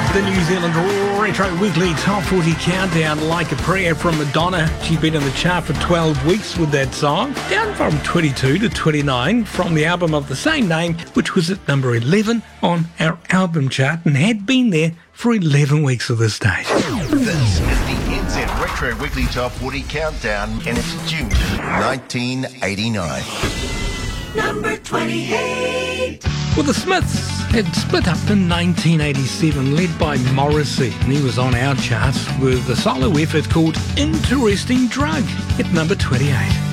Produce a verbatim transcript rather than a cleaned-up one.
the New Zealand Retro Weekly Top forty Countdown. Like a Prayer from Madonna. She's been in the chart for twelve weeks with that song. Down from twenty-two to twenty-nine from the album of the same name, which was at number eleven on our album chart and had been there for eleven weeks at this stage. This is the N Z Retro Weekly Top forty Countdown, and it's June nineteen eighty-nine. Number twenty-eight. Well, the Smiths had split up in nineteen eighty-seven, led by Morrissey, and he was on our charts with a solo effort called Interesting Drug at number twenty-eight.